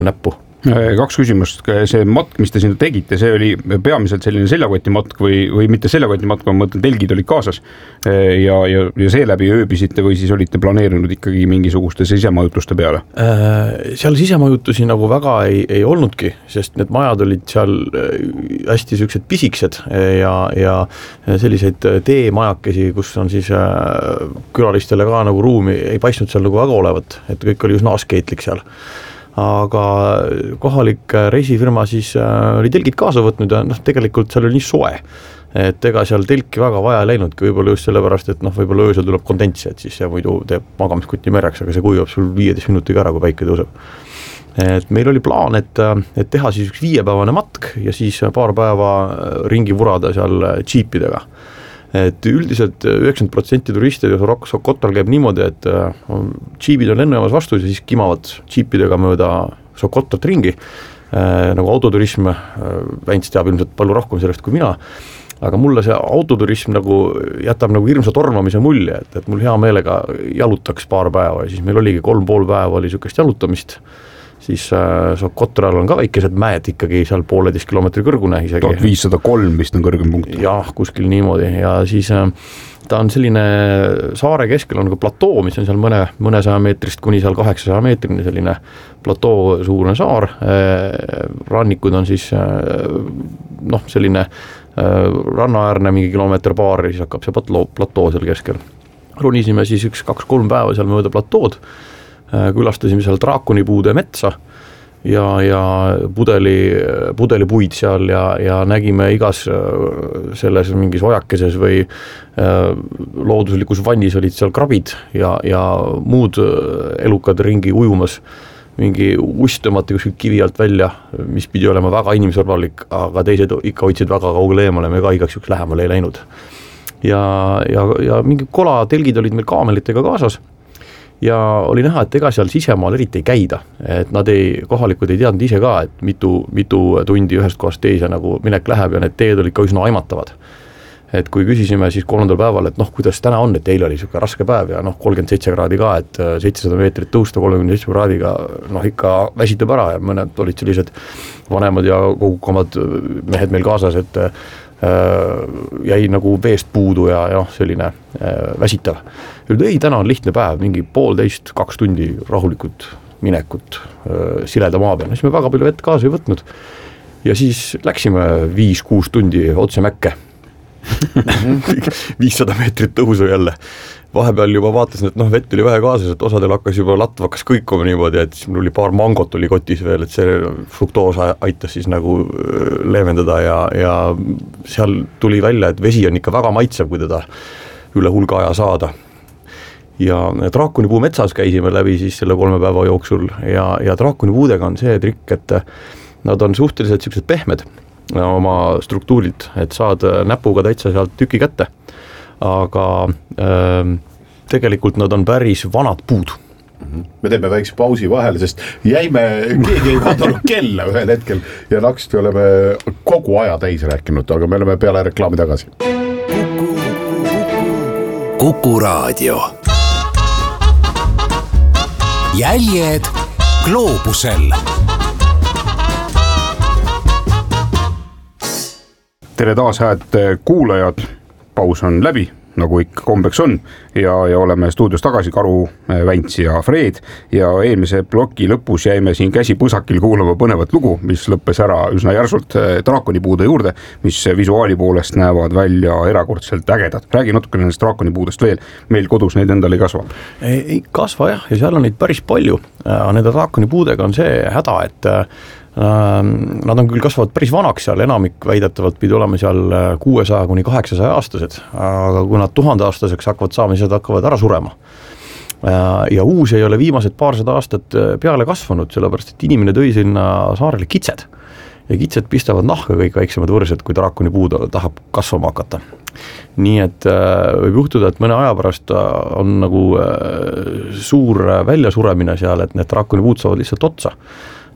näppu. 2 küsimust, see matk, mis te sinna tegite, see oli peamiselt selline seljakoti matk või mitte seljakoti matk, ma mõtlen, telgid olid kaasas ja seeläbi ööbisite või siis olite planeerinud ikkagi mingisuguste sisemajutuste peale? Seal sisemajutusi nagu väga ei olnudki, sest need majad olid seal hästi sellised pisiksed ja selliseid teemajakesi, kus on siis külalistele ka nagu ruumi, ei paistnud seal nagu väga olevat, et kõik oli üsna askeetlik seal. Aga kohalik reisifirma siis oli telgid kaasa võtnud ja tegelikult seal oli nii soe, et ega seal telki väga vaja läinudki, võib-olla just sellepärast, et võib-olla öösel tuleb kondents, et siis see muidu teeb magamiskuti mereks, aga see kuivab sul 15 minutiga ära, kui päike tõuseb. Et meil oli plaan, et teha siis üks 5-päevane matk ja siis paar päeva ringi vurada seal džiipidega. Et üldiselt 90% turiste Sokotal käib niimoodi, et džiibid on lennujaamas vastu ja siis kimavad džiipidega mööda Sokotat ringi, nagu autoturism, Vents teab ilmselt palju rohkem sellest kui mina, aga mulle see autoturism nagu jätab nagu hirmsa tormamise mulje, et mul hea meelega jalutaks paar päeva ja siis meil oligi 3,5 päeva oli sükest jalutamist, siis Sokotral on ka väikesed mäed ikkagi seal 1,5 kilomeetri kõrgune isegi. 1503 vist on kõrgem punkt. Jah, kuskil niimoodi ja siis ta on selline saare keskel on nagu platoo, mis on seal mõnesaja meetrist kuni seal 800 meetrini selline platoo suurune saar, rannikud on siis selline rannaäärne mingi kilomeeter paar, siis hakkab see platoo seal keskel. Runisime siis 1-2-3 päeva seal mööda platood, külastasime seal draakonipuude metsa ja pudelipuid seal ja nägime igas selles mingis ojakeses või looduslikus vannis olid seal krabid ja muud elukad ringi ujumas, mingi ust tõmmati kuskilt kivi alt välja, mis pidi olema väga inimsõbralik, aga teised ikka hoidsid väga kaugele eemale, me ka igaks juks lähemale ei läinud. Ja mingi kolatelgid olid meil kaamelitega kaasas ja oli näha, et ega seal sisemaal eriti ei käida, et kohalikud ei teadnud ise ka, et mitu tundi ühest kohast teise nagu minek läheb ja need teed olid ka üsna aimatavad. Et kui küsisime siis 3. päeval, et kuidas täna on, et eile oli siuke raske päev ja 37 kraadi ka, et 700 meetrit tõusta 37 kraadiga ikka väsitab ära ja mõned olid sellised vanemad ja kogukamad mehed meil kaasas, et jäi nagu veest puudu ja selline väsitav. Ei, täna on lihtne päev, mingi 1,5-2 tundi rahulikud minekut sileda maa peal, siis me väga palju vett kaasa ei võtnud ja siis läksime 5-6 tundi otse mäkke 500 meetrit tõusu jälle. Vahepeal juba vaatasin, et vett oli vähe kaasas, et osadel hakkas juba latv hakkas kõikuma niimoodi, et siis mul oli paar mangot oli kotis veel, et see fruktoosa aitas siis nagu leevendada ja seal tuli välja, et vesi on ikka väga maitsev, kui teda üle hulga aja saada. Ja draakonipuu metsas käisime läbi siis selle 3 päeva jooksul ja draakonipuudega on see trikk, et nad on suhteliselt sellised pehmed oma struktuurilt, et saad näpuga täitsa sealt tüki kätte, aga tegelikult nad on päris vanad puud. Me teeme väikse pausi vahele, sest keegi ei vaadanud kella ühel hetkel ja naksti oleme kogu aja täis rääkinud, aga me oleme peale reklaami tagasi. Kuku Raadio. Jäljed gloobusel. Tere taas, hääd kuulajad, paus on läbi, nagu ikka kombeks on ja oleme stuudios tagasi, Karu, Vents ja Fred ja eelmise ploki lõpus jäime siin käsi põsakil kuulama põnevat lugu, mis lõppes ära üsna järsult draakonipuude juurde, mis visuaali poolest näevad välja erakordselt ägedad. Räägi natuke nendest draakonipuudest veel, meil kodus neid endal ei kasva. Ei kasva jah, ja seal on neid päris palju. Nende draakonipuudega on see häda, et nad on küll kasvavad päris vanaks seal, enamik väidetavalt pidi olema seal 600-800 aastased, aga kui nad 1000 aastaseks hakkavad saama, siis nad hakkavad ära surema. Ja uus ei ole viimased paarsada aastat peale kasvanud, sellepärast et inimene tõi sinna saarele kitsed. Ja kitsed pistavad nahka kõik väiksemad võrsed, kui draakonipuud tahab kasvama hakata. Nii et võib juhtuda, et mõne aja pärast on nagu suur väljasuremine seal, et need draakonipuud saavad lihtsalt otsa.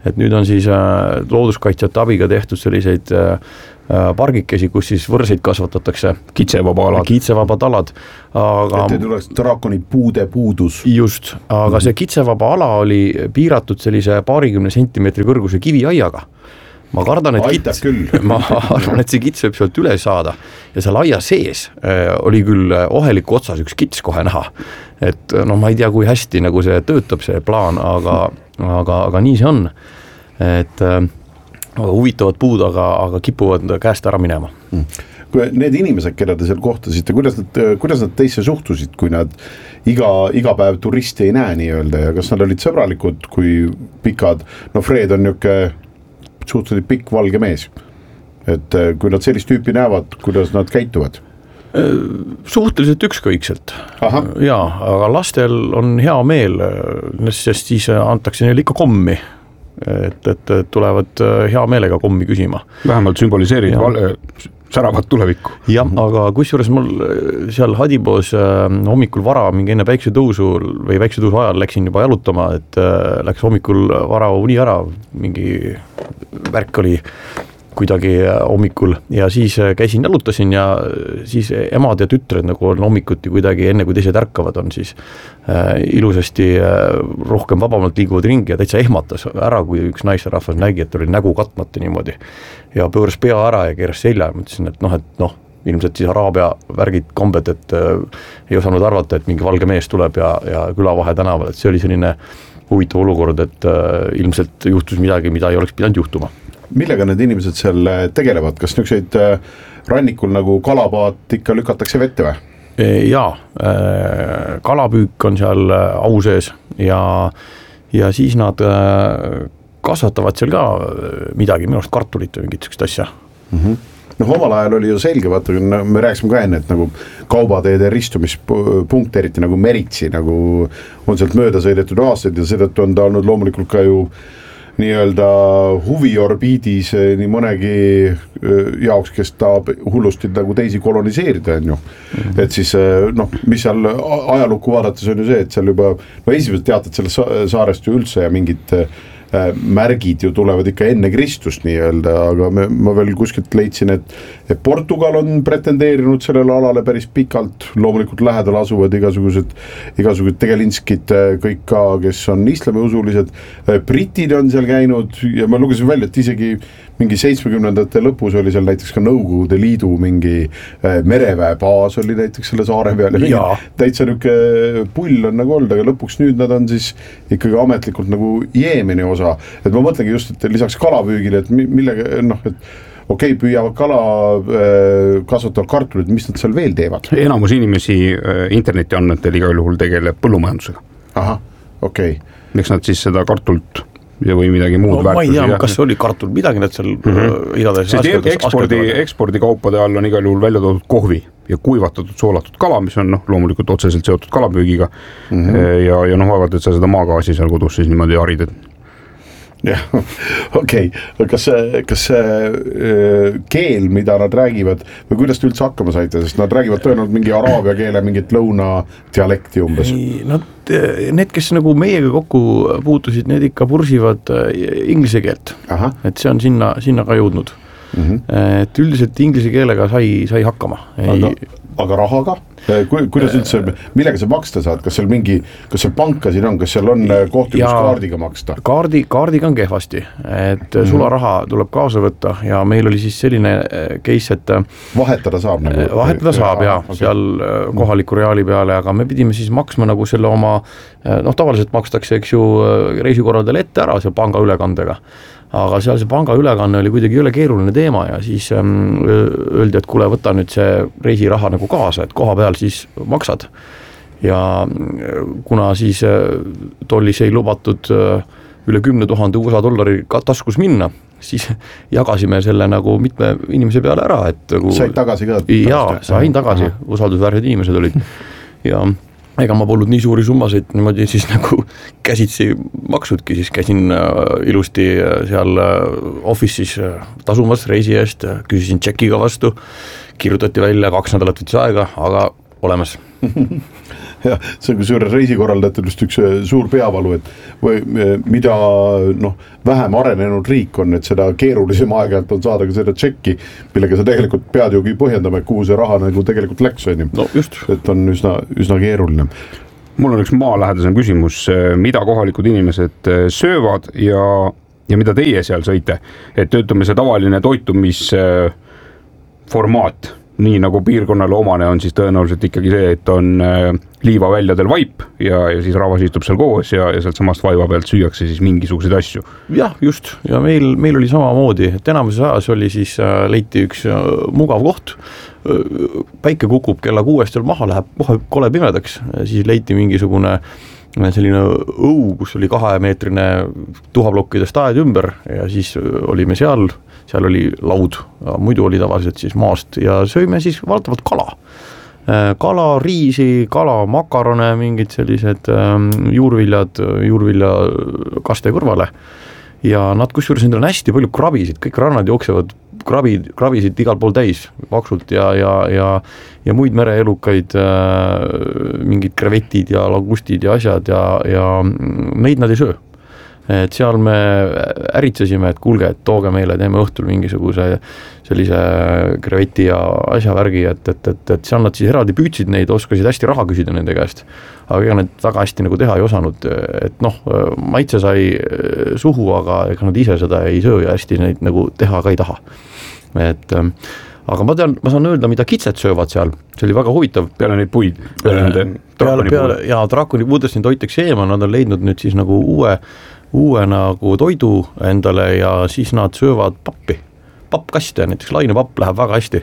et nüüd on siis looduskaitsjate abiga tehtud selliseid pargikesi, kus siis võrseid kasvatatakse. Kitsevabad alad. Aga et ei tuleks draakoni puude puudus. Just, aga see kitsevaba ala oli piiratud sellise 20 sentimeetri kõrguse kiviaiaga. Ma kardan, ma arvan, et see kits võib sealt üle saada ja seal aia sees oli küll oheliku otsas üks kits kohe näha. Et ma ei tea, kui hästi nagu see töötab, see plaan, aga nii see on. Et huvitavad puud, aga kipuvad käest ära minema. Kui need inimesed, keda te seal kohtasite, kuidas nad teisse suhtusid, kui nad iga päev turisti ei näe nii öelda ja kas nad olid sõbralikud, kui pikad, Fred on niuke suhteliselt pikk valge mees, et kui nad sellist tüüpi näevad, kuidas nad käituvad? Suhteliselt ükskõikselt. Jaa, aga lastel on hea meel, sest siis antakse neile ikka kommi, et tulevad hea meelega kommi küsima. Vähemalt sümboliseerid säravat tulevikku. Jah, aga kusjuures mul seal Hadipoos hommikul vara mingi enne päiksetõusu ajal läksin juba jalutama, et läks hommikul vara uni ära, mingi värk oli kuidagi hommikul ja siis käisin jalutasin ja siis emad ja tütred nagu on hommikuti kuidagi enne kui teised ärkavad on siis ilusasti rohkem vabamalt liiguvad ringi ja täitsa ehmatas ära, kui üks naisterahvas nägi, et oli nägu katmata niimoodi ja pööras pea ära ja keeras selja ja mõtlesin, et ilmselt siis araabia värgid kombed, et ei osanud arvata, et mingi valge mees tuleb ja Külavahe tänaval, et see oli selline huvitav olukord, et ilmselt juhtus midagi, mida ei oleks pidanud juhtuma. Millega need inimesed seal tegelevad? Kas niisuguseid rannikul nagu kalapaat ikka lükatakse vette või? Jaa, kalapüük on seal au sees ja siis nad kasvatavad seal ka midagi, minu arust kartulit või mingit sellist asja. Omal ajal oli ju selge, vaata, me rääkisime ka enne, et nagu kaubateede ristumispunkt, eriti nagu Meritsi, nagu on sealt mööda sõidetud aastaid ja seetõttu on ta olnud loomulikult ka ju nii-öelda huviorbiidis nii mõnegi jaoks, kes tahab hullusti nagu teisi koloniseerida, on ju. Et siis, mis seal ajalukku vaadates on ju see, et seal juba, esimesed teated sellest saarest ju üldse ja mingid märgid ju tulevad ikka enne Kristust nii-öelda, aga ma veel kuskilt leidsin, et Portugal on pretendeerinud sellele alale päris pikalt, loomulikult lähedal asuvad igasugused tegelinskid kõik ka, kes on islamiusulised, britid on seal käinud ja ma lugesin välja, et isegi mingi 70ndate lõpus oli seal näiteks ka Nõukogude Liidu mingi mereväebaas oli näiteks selle saare peal ja täitsa niuke pull on nagu olnud, aga lõpuks nüüd nad on siis ikkagi ametlikult nagu Jeemeni osa, et ma mõtlengi just, et lisaks kalapüügile, et millega, et püüavad kala, kasvatavad kartulit, mis nad seal veel teevad? Enamus inimesi interneti andmetel igal juhul tegeleb põllumajandusega. Ahah, Miks nad siis seda kartult ja või midagi muud ma ei tea, kas oli kartul, midagi nad seal idades ekspordikaupade all on igal juhul välja toodud kohvi ja kuivatatud soolatud kala, mis on loomulikult otseselt seotud kalapüügiga ja vaevalt, et sa seda maagaasi seal kodus siis niimoodi harid, et jah, kas see keel, mida nad räägivad või kuidas te üldse hakkama saite, sest nad räägivad tõenäoliselt mingi araabia keele, mingit lõuna dialekti umbes. Need, kes nagu meiega kokku puutusid, need ikka pursivad inglise keelt. Et see on sinna ka jõudnud. Et üldiselt inglise keelega sai hakkama. Aga rahaga? Kuidas üldse, millega sa maksta saad? Kas seal panka siin on, kas seal on kohti, kus kaardiga maksta? Kaardiga on kehvasti, et sularaha tuleb kaasa võtta ja meil oli siis selline case, et vahetada saab nagu? Vahetada saab, seal kohaliku reaali peale, aga me pidime siis maksma nagu selle oma, tavaliselt makstakse, eks ju, reisikorraldajale ette ära seal panga ülekandega. Aga seal see panga ülekanne oli kuidagi üle keeruline teema ja siis öeldi, et kuule, võta nüüd see reisiraha nagu kaasa, et koha peal siis maksad. Ja kuna siis tollis ei lubatud üle 10 000 USA dollari taskus minna, siis jagasime selle nagu mitme inimese peale ära. Said tagasi ka? Jaa, sain tagasi, usaldusväärsed inimesed olid ja ega ma polnud nii suuri summasid niimoodi siis nagu käsitsi maksudki, siis käisin ilusti seal office'is tasumas reisi eest, küsisin tšekiga vastu, kirjutati välja 2 nädalat võttis aega, aga olemas. ja see on kusjuures reisikorraldajatel just üks suur peavalu, et või mida vähem arenenud riik on, et seda keerulisem aeg-ajalt on saada ka seda tšekki, millega sa tegelikult pead ju põhjendama, et kuhu see raha nagu tegelikult läks, on ju. No just. Et on üsna keeruline. Mul on üks maalähedasem küsimus, mida kohalikud inimesed söövad ja mida teie seal sõite, et töötame see tavaline toitumisformaat, nii nagu piirkonnale omane on, siis tõenäoliselt ikkagi see, et on liivaväljadel vaip ja siis rahvas istub seal koos ja sealt samast vaiva pealt süüakse siis mingisuguseid asju. Jah, just. Ja meil oli samamoodi, et enamuses ajas oli siis leiti üks mugav koht, päike kukub kella 6 maha, läheb kohe kole pimedaks, siis leiti mingisugune selline õu, kus oli 2-meetrine tuhaplokkidest aed ümber ja siis olime seal oli laud, muidu oli tavaliselt siis maast ja söime siis valdavalt kala, riisi, makarone, mingid sellised juurvilja kaste kõrvale ja nad kusjuures nendel on hästi palju krabisid, kõik rannad jooksevad krabisid igal pool täis vaksult ja muid mereelukaid, mingid krevetid ja langustid ja asjad ja neid nad ei söö. Et seal me äritsesime, et kuulge, et tooge meile, teeme õhtul mingisuguse sellise kreveti ja asjavärgi, et seal nad siis eraldi püüdsid neid, oskasid hästi raha küsida nende käest, aga ega need väga hästi nagu teha ei osanud, et maitse sai suhu, aga ega nad ise seda ei söö ja hästi neid nagu teha ka ei taha. Et aga ma saan öelda, mida kitsed söövad seal, see oli väga huvitav. Peale neid puid, ja draakoni puudest neid hoitakse eemal, nad on leidnud nüüd siis nagu uue nagu toidu endale ja siis nad söövad pappkaste, näiteks lainepapp läheb väga hästi.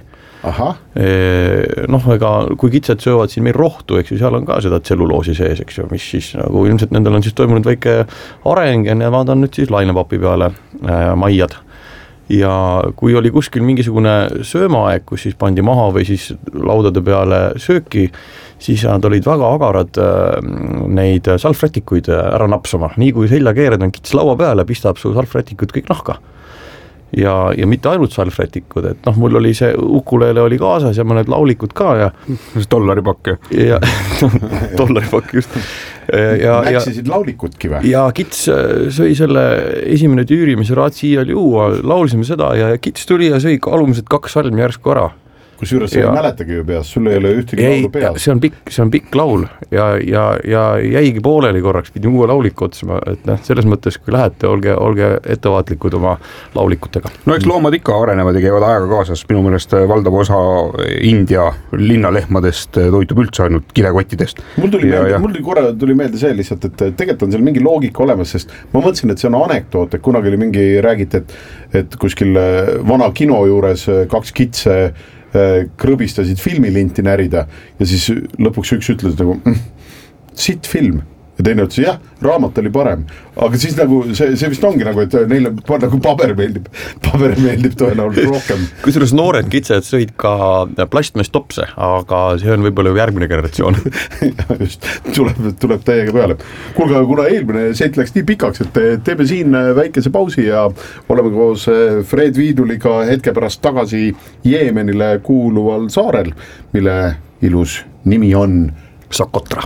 Ega kui kitsed söövad siin meil rohtu, eks ju, seal on ka seda tselluloosi sees, eks ju, mis siis nagu ilmselt nendel on siis toimunud väike areng ja nemad on nüüd siis lainepapi peale maiad. Ja kui oli kuskil mingisugune söömaaeg, kus siis pandi maha või siis laudade peale sööki, siis nad olid väga agarad neid salvrätikuid ära napsama. Nii kui selja keered on kits laua peale, pistab su salvrätikud kõik nahka. Ja mitte ainult salvrätikud, et mul oli see ukulele oli kaasas ja mõned laulikud ka ja $1 ja $1 just. Läksisid laulikudki või? Ja kits sõi selle esimene tüüri, mis raatsi iial juua, laulsime seda ja kits tuli ja sõi alumised 2 salmi järsku ära. Kusjuures sa ei mäletagi ju peas, sul ei ole ühtegi laulu peas. See on pikk laul ja jäigi pooleli korraks, pidi uue lauliku otsima, et selles mõttes, kui lähete, olge ettevaatlikud oma laulikutega. No eks loomad ikka arenevad ja käivad ajaga kaasas, minu meelest valdav osa India linnalehmadest toitub üldse ainult kilekottidest. Mul tuli meelde see lihtsalt, et tegelikult on seal mingi loogika olemas, sest ma mõtlesin, et see on anekdoot, et kunagi oli mingi räägiti, et kuskil vana kino juures 2 kitse krõbistasid filmilinti närida ja siis lõpuks üks ütles nagu sitt film ja teine ütles jah, raamat oli parem, aga siis nagu see vist ongi nagu, et neile nagu paber meeldib tõenäoliselt rohkem. Kusjuures noored kitsed sõid ka plastmeestopse, aga see on võib-olla järgmine generatsioon. Just, tuleb täiega peale. Kuulge, kuna eelmine seit läks nii pikaks, et teeme siin väikese pausi ja oleme koos Fred Viiduliga hetke pärast tagasi Jeemenile kuuluval saarel, mille ilus nimi on Socotra.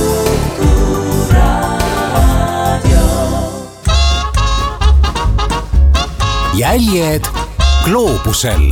Jäljed gloobusel.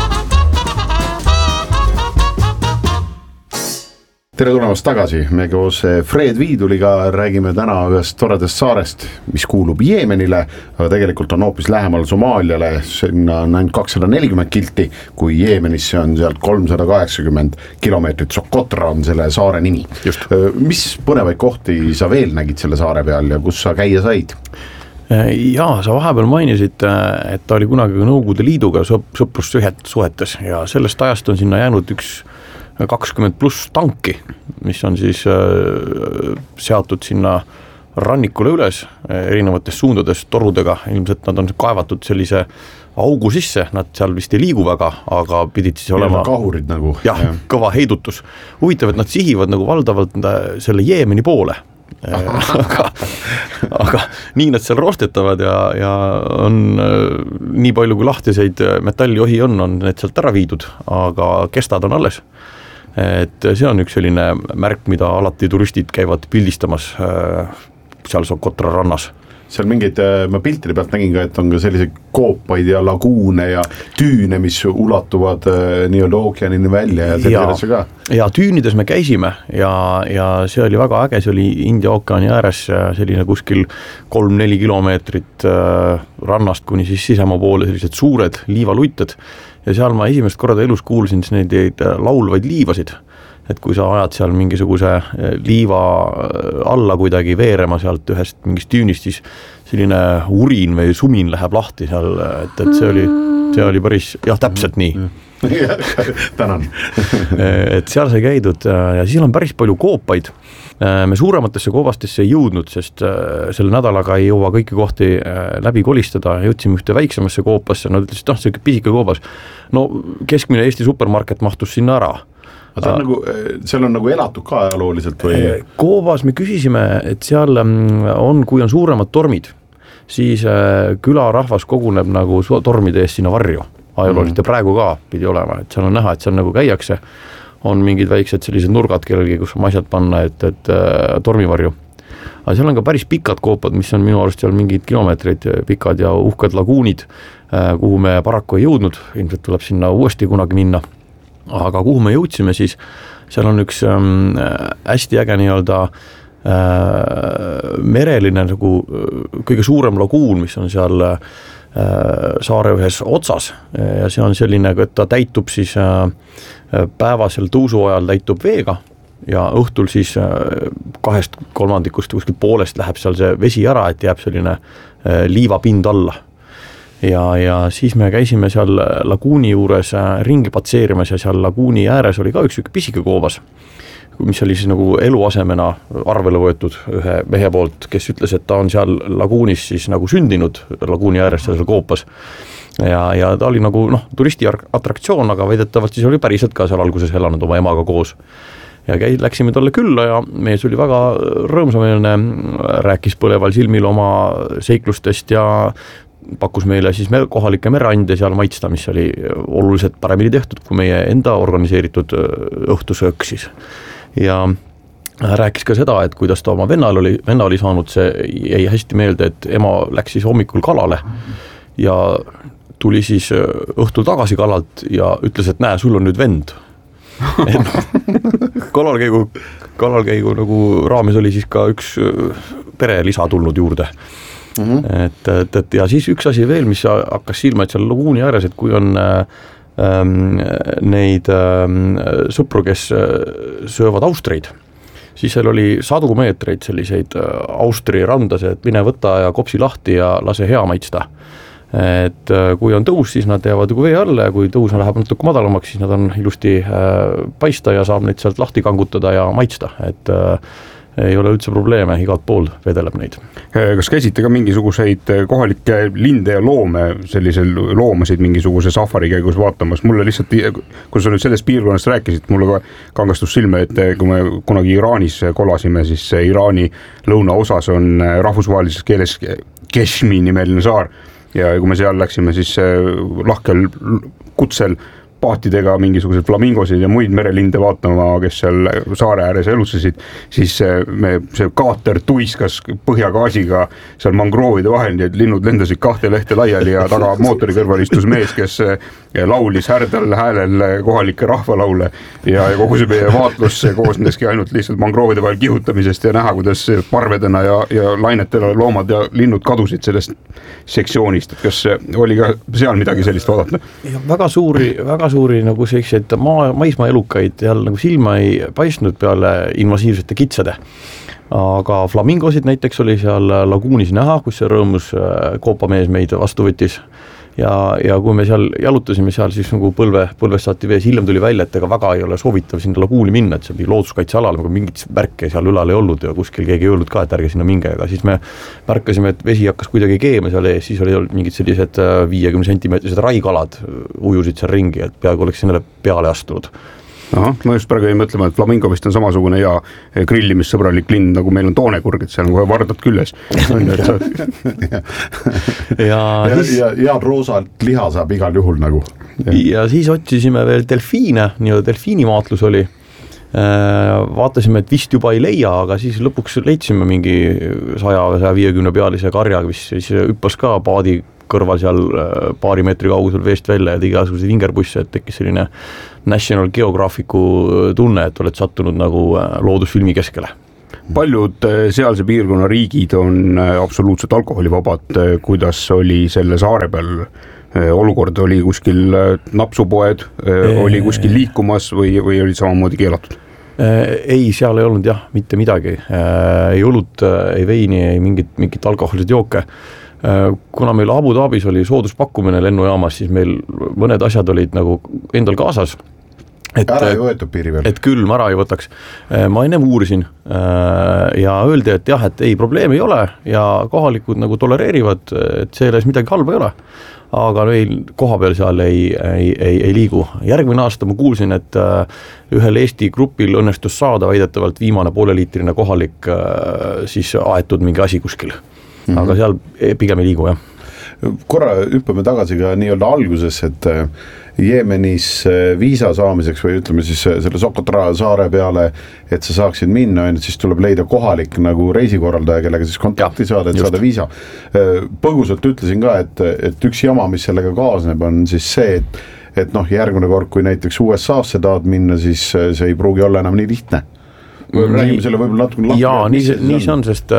Tere tulemast tagasi, me koos Fred Viiduliga räägime täna ühest toredast saarest, mis kuulub Jeemenile, aga tegelikult on hoopis lähemal Somaaliale, sinna on ainult 240 kilti, kui Jeemenisse on sealt 380 kilomeetrit. Socotra on selle saare nimi. Just. Mis põnevaid kohti sa veel nägid selle saare peal ja kus sa käia said? Jaa, sa vahepeal mainisid, et ta oli kunagi Nõukogude Liiduga sõprussuhetes ja sellest ajast on sinna jäänud üks 20+ tanki, mis on siis seatud sinna rannikule üles erinevatest suundadest torudega, ilmselt nad on kaevatud sellise augu sisse, nad seal vist ei liigu väga, aga pidid siis olema kahurid nagu. Jah, kõva heidutus. Huvitav, et nad sihivad nagu valdavalt selle Jeemeni poole. aga nii nad seal roostetavad ja on nii palju kui lahtiseid metalliohi on need sealt ära viidud, aga kestad on alles. et see on üks selline märk, mida alati turistid käivad pildistamas seal Socotra rannas. Seal mingeid, ma piltide pealt nägin ka, et on ka selliseid koopaid ja laguune ja tüüne, mis ulatuvad nii-öelda ookeanini välja ja sellised asju ka. Ja tüünides me käisime ja see oli väga äge, see oli India ookeani ääres selline kuskil 3-4 kilomeetrit rannast kuni siis sisemaa poole sellised suured liivaluited ja seal ma esimest korda elus kuulsin neid laulvaid liivasid. Et kui sa ajad seal mingisuguse liiva alla kuidagi veerema sealt ühest mingist tüünist, siis selline urin või sumin läheb lahti seal, et see oli päris, jah, täpselt nii. Tänan. Et seal sai käidud ja siis on päris palju koopaid. Me suurematesse koobastesse ei jõudnud, sest selle nädalaga ei jõua kõiki kohti läbi kolistada. Jõudsime ühte väiksemasse koopasse, nad ütlesid, et see pisike koobas. No keskmine Eesti supermarket mahtus sinna ära. Seal on nagu elatud ka ajalooliselt või? Koobas me küsisime, et seal on, kui on suuremad tormid, siis külarahvas koguneb nagu tormide eest sinna varju ajalooliselt ja praegu ka pidi olema, et seal on näha, et seal nagu käiakse, on mingid väiksed sellised nurgad kellelgi, kus on asjad panna, et tormivarju. Aga seal on ka päris pikad koopad, mis on minu arust seal mingid kilomeetrid pikad ja uhked laguunid, kuhu me paraku ei jõudnud, ilmselt tuleb sinna uuesti kunagi minna. Aga kuhu me jõudsime, siis seal on üks hästi äge nii-öelda mereline nagu kõige suurem laguun, mis on seal saare ühes otsas ja see on selline, et ta täitub siis päevasel tõusu ajal täitub veega ja õhtul siis 2/3 kuskil poolest läheb seal see vesi ära, et jääb selline liivapind alla. Ja siis me käisime seal laguuni juures ringi patseerimas ja seal laguuni ääres oli ka üks pisike koobas, mis oli siis nagu eluasemena arvele võetud ühe mehe poolt, kes ütles, et ta on seal laguunis siis nagu sündinud laguuni ääres seal koopas. Ja ta oli nagu turisti atraktsioon, aga väidetavalt siis oli päriselt ka seal alguses elanud oma emaga koos. Ja läksime talle külla ja mees oli väga rõõmsameelne, rääkis põleval silmil oma seiklustest ja pakkus meile siis kohalike mereande seal maitsta, mis oli oluliselt paremini tehtud kui meie enda organiseeritud õhtusöök siis. Ja rääkis ka seda, et kuidas ta oma venna oli saanud, see jäi hästi meelde, et ema läks siis hommikul kalale ja tuli siis õhtul tagasi kalalt ja ütles, et näe, sul on nüüd vend. Kalalkäigu nagu raames oli siis ka üks perelisa tulnud juurde. Et ja siis üks asi veel, mis hakkas silma, et seal laguuni ääres, et kui on neid sõpru, kes söövad austreid, siis seal oli sadu meetreid selliseid austri randas, et mine võta ja kopsi lahti ja lase hea maitsta. Et kui on tõus, siis nad jäävad vee alla ja kui tõus läheb natuke madalamaks, siis nad on ilusti paista ja saab neid sealt lahti kangutada ja maitsta, et ei ole üldse probleeme, igalt pool vedeleb neid. Kas käisite ka mingisuguseid kohalikke linde ja loomasid mingisuguse safari käigus vaatamas? Mulle lihtsalt, kui sa nüüd sellest piirkonnast rääkisid, mulle kangastus silme, et kui me kunagi Iraanis kolasime, siis Iraani lõunaosas on rahvusvahelises keeles Keshmi nimeline saar ja kui me seal läksime, siis lahkel kutsel paatidega mingisugused flamingosid ja muid merelinde vaatama, kes seal saare ääres elutsesid, siis see kaater tuiskas põhjagaasiga seal mangroovide vahel, nii et linnud lendasid 2 lehte laiali ja taga mootori kõrval istus mees, kes laulis härdal häälel kohalikke rahvalaule ja kogu see meie vaatlus koosneski ainult lihtsalt mangroovide vahel kihutamisest ja näha, kuidas parvedena ja lainetele loomad ja linnud kadusid sellest sektsioonist, et kas oli ka seal midagi sellist vaadata? Väga suuri nagu selliseid maismaa elukaid seal nagu silma ei paistnud peale invasiivsete kitsade. Aga flamingosid näiteks oli seal laguunis näha, kus see rõõmus koopamees meid vastu võttis. Ja kui me seal jalutasime seal, siis nagu põlvest saati vees, hiljem tuli välja, et ega väga ei ole soovitav sinna laguuni minna, et see oli looduskaitsealal, aga mingit märke seal ülal ei olnud ja kuskil keegi ei öelnud ka, et ärge sinna minge, aga siis me märkasime, et vesi hakkas kuidagi keema seal ees, siis oli mingid sellised 50 sentimeetrised raikalad ujusid seal ringi, et peaaegu oleks sinna peale astunud. Aha, ma just praegu ei mõtlema, et Flamingo vist on samasugune ja grillimissõbralik linn, nagu meil on Toonekurg, et seal on kohe vardad küljes. ja roosalt liha saab igal juhul nagu. Ja siis otsisime veel delfiine, nii-öelda delfiinimaatlus oli Vaatasime, et vist juba ei leia, aga siis lõpuks leidsime mingi 100-150 pealise karja, mis siis hüppas ka paadi kõrval seal paari meetri kaugusel veest välja ja tegi igasuguseid vingerbusse, et tekkis selline National Geographicu tunne, et oled sattunud nagu loodusfilmi keskele. Paljud sealse piirkonna riigid on absoluutselt alkoholivabad, kuidas oli selle saare peal? Olukord oli kuskil napsupoed, oli kuskil liikumas või oli samamoodi keelatud? Ei, seal ei olnud jah, mitte midagi. Ei õlut, ei veini, ei mingit alkoholiseid jooke. Kuna meil Abu Dhabis oli sooduspakkumine lennujaamas, siis meil mõned asjad olid nagu endal kaasas. Ära ei võetud piiri peal. Et küll ma ära ei võtaks. Ma ennem uurisin ja öeldi, et jah, et ei, probleem ei ole ja kohalikud nagu tolereerivad, et selles midagi halba ei ole. Aga meil koha peal seal ei liigu. Järgmine aasta ma kuulsin, et ühel Eesti grupil õnnestus saada väidetavalt viimane pooleliitrine kohalik siis aetud mingi asi kuskil. Aga seal pigem ei liigu, jah. Korra hüppame tagasi ka nii-öelda alguses, et Jeemenis viisa saamiseks või ütleme siis selle Socotra saare peale, et sa saaksid minna, siis tuleb leida kohalik nagu reisikorraldaja, kellega siis kontakti saada, et saada viisa. Põgusalt ütlesin ka, et üks jama, mis sellega kaasneb, on siis see, et järgmine kord, kui näiteks USA-sse tahad minna, siis see ei pruugi olla enam nii lihtne. Räägime selle võib-olla natuke lahti. Jaa, nii see on, sest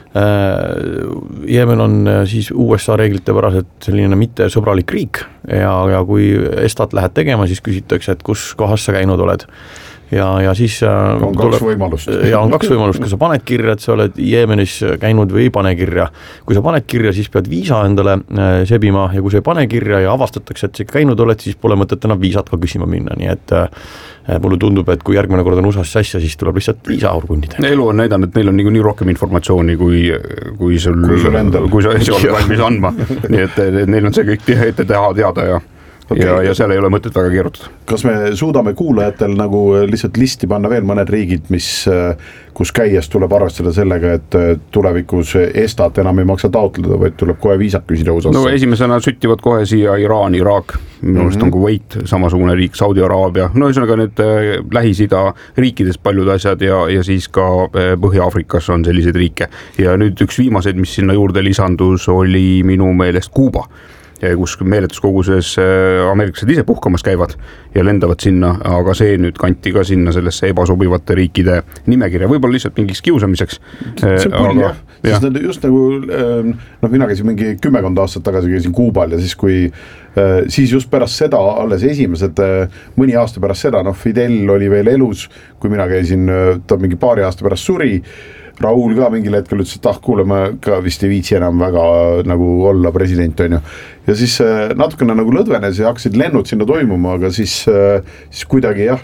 Jeemen on siis USA reeglite päraselt selline mitte sõbralik riik ja kui estat lähed tegema, siis küsitakse, et kus kohas sa käinud oled. Ja siis on kaks võimalust. Ja on kaks võimalust, kui sa paned kirja, et sa oled Jeemenis käinud või ei pane kirja. Kui sa paned kirja, siis pead viisa endale sebima ja kui sa ei pane kirja ja avastatakse, et sa käinud oled, siis pole mõtet enam viisat ka küsima minna, nii et mulle tundub, et kui järgmine kord on USA-s asja, siis tuleb lihtsalt viisa aurkundida. Elu on näidanud, et meil on nii rohkem informatsiooni, kui sul endal, kui sa oled valmis andma. Nii et neil on see kõik ette teada ja seal ei ole mõtet väga keerutada. Kas me suudame kuulajatel nagu lihtsalt listi panna veel mõned riigid, kus käies tuleb arvestada sellega, et tulevikus estat enam ei maksa taotleda, vaid tuleb kohe viisat küsida USA-sse? No esimesena süttivad kohe siia Iraan, Iraak, minu arust on Kuwait, samasugune riik, Saudi Araabia, no ühesõnaga need Lähis-Ida riikides paljud asjad ja siis ka Põhja-Afrikas on selliseid riike. Ja nüüd üks viimaseid, mis sinna juurde lisandus, oli minu meelest Kuuba, kus meeletus koguses ameeriklased ise puhkamas käivad ja lendavad sinna, aga see nüüd kanti ka sinna sellesse ebasobivate riikide nimekirja, võib-olla lihtsalt mingiks kiusamiseks. See pull, jah, sest need just nagu, mina käisin mingi 10 aastat tagasi käisin Kuubal ja siis just pärast seda, alles esimesed mõni aasta pärast seda, Fidel oli veel elus, kui mina käisin, ta mingi paari aasta pärast suri, Raul ka mingil hetkel ütles, et kuule, ma ka vist ei viitsi enam väga nagu olla president, on ju. Ja siis natukene nagu lõdvenes ja hakkasid lennud sinna toimuma, aga siis kuidagi jah,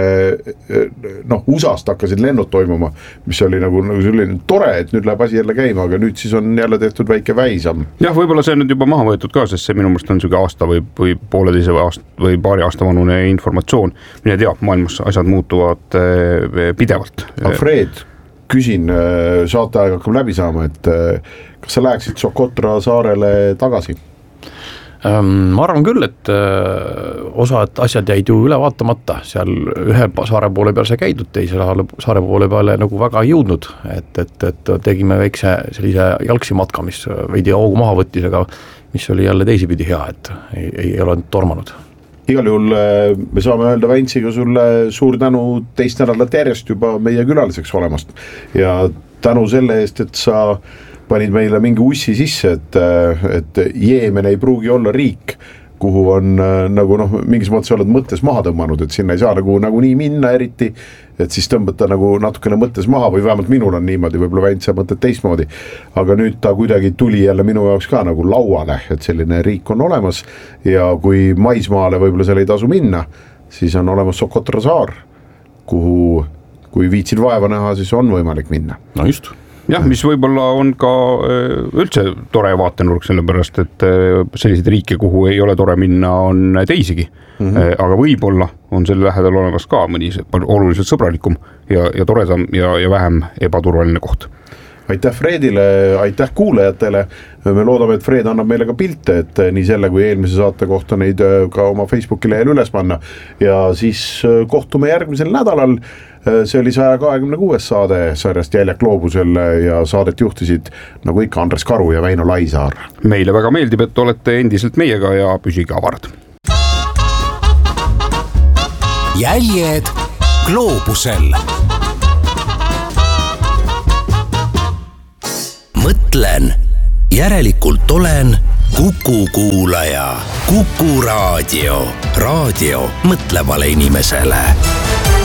USA-st hakkasid lennud toimuma, mis oli nagu selline tore, et nüüd läheb asi jälle käima, aga nüüd siis on jälle tehtud väike väisam. Jah, võib-olla see on nüüd juba maha võetud ka, sest see minu mõelest on aasta või pooleteise või paari aasta vanune informatsioon. Mine tea, maailmas asjad muutuvad pidevalt. Fred, küsin, saateaeg hakkab läbi saama, et kas sa läheksid Socotra saarele tagasi? Ma arvan küll, et osad asjad jäid ju üle vaatamata, seal ühe saare poole peal sai käidud, teise saare poole peale nagu väga ei jõudnud, et tegime väikse sellise jalgsi matka, mis veidi hoogu maha võttis, aga mis oli jälle teisipidi hea, et ei ole tormanud. Igal juhul me saame öelda Väntsiga sulle suur tänu teist nädalat järjest juba meie külaliseks olemast ja tänu selle eest, et sa panid meile mingi ussi sisse, et Jeemen ei pruugi olla riik, kuhu on nagu mingis mõttes oled mõttes maha tõmmanud, et sinna ei saa nagu nii minna eriti, et siis tõmbata nagu natukene mõttes maha või vähemalt minul on niimoodi, võib-olla Vänt sa mõtled teistmoodi, aga nüüd ta kuidagi tuli jälle minu jaoks ka nagu lauale, et selline riik on olemas ja kui maismaale võib-olla seal ei tasu minna, siis on olemas Socotra saar, kuhu kui viitsid vaeva näha, siis on võimalik minna. No just. Jah, mis võib-olla on ka üldse tore vaatenurk, sellepärast, et selliseid riike, kuhu ei ole tore minna, on teisigi. Aga võib-olla on selle lähedal olemas ka mõni oluliselt sõbralikum ja toredam ja vähem ebaturvaline koht. aitäh Fredile, aitäh kuulajatele. Me loodame, et Fred annab meile ka pilte, et nii selle kui eelmise saate kohta neid ka oma Facebooki lehel üles panna. Ja siis kohtume järgmisel nädalal. See oli 126. saade sarjast Jäljed gloobusel ja saadet juhtisid nagu ikka Andres Karu ja Väino Laisaar. Meile väga meeldib, et olete endiselt meiega ja püsige avarad. Jäljed gloobusel. Mõtlen, järelikult olen Kuku kuulaja. Kuku raadio. Raadio mõtlevale inimesele.